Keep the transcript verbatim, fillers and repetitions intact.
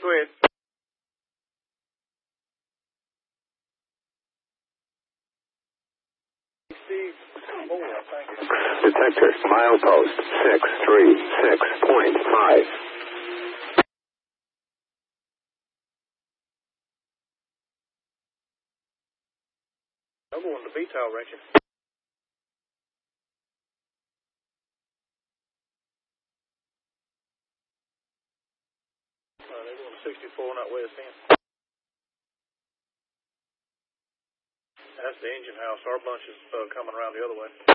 Go ahead. Four, thank you. Detector, milepost six three six point five. I'm going to B-Tower, Ranger. Uh, they're going to sixty-four, not west end. That's the engine house. Our bunch is uh, coming around the other way.